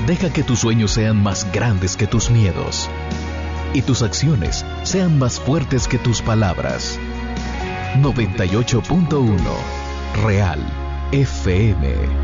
Deja que tus sueños sean más grandes que tus miedos y tus acciones sean más fuertes que tus palabras. 98.1 Real FM.